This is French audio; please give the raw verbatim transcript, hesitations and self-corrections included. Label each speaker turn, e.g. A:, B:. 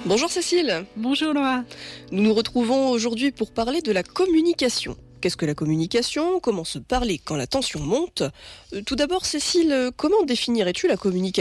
A: Bonjour Cécile.
B: Bonjour Laura.
A: Nous nous retrouvons aujourd'hui pour parler de la communication. Qu'est-ce que la communication ? Comment se parler quand la tension monte ? Euh, Tout d'abord Cécile, comment définirais-tu la communication ?